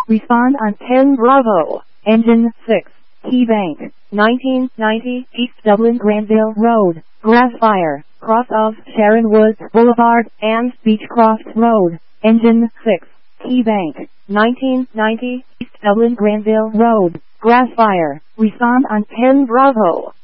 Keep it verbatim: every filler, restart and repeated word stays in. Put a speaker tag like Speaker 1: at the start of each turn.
Speaker 1: Respond on ten Bravo. Engine six. KeyBank. nineteen ninety East Dublin Granville Road, Grassfire, cross of Sharon Woods Boulevard and Beechcroft Road. Engine six. KeyBank. nineteen ninety East Dublin Granville Road, Grassfire. Respond on ten Bravo.